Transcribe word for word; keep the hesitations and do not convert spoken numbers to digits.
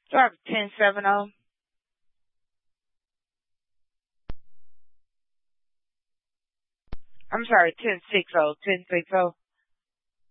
Do I have ten seven oh? I'm sorry, ten six oh, ten six oh.